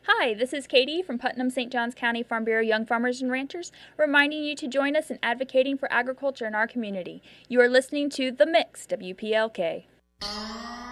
Hi, this is Katie from Putnam St. Johns County Farm Bureau Young Farmers and Ranchers, reminding you to join us in advocating for agriculture in our community. You are listening to The Mix, WPLK.